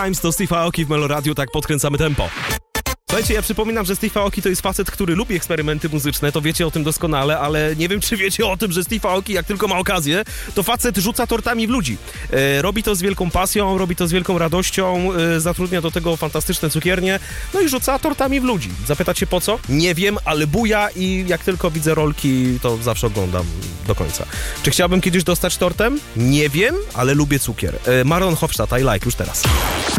Times to Steve Aoki w Meloradiu, tak podkręcamy tempo. Słuchajcie, ja przypominam, że Steve Aoki to jest facet, który lubi eksperymenty muzyczne, to wiecie o tym doskonale, ale nie wiem, czy wiecie o tym, że Steve Aoki, jak tylko ma okazję, to facet rzuca tortami w ludzi. Robi to z wielką pasją, robi to z wielką radością, zatrudnia do tego fantastyczne cukiernie, no i rzuca tortami w ludzi. Zapytacie po co? Nie wiem, ale buja i jak tylko widzę rolki, to zawsze oglądam do końca. Czy chciałbym kiedyś dostać tortem? Nie wiem, ale lubię cukier. Maron Hofstadt, I like, już teraz.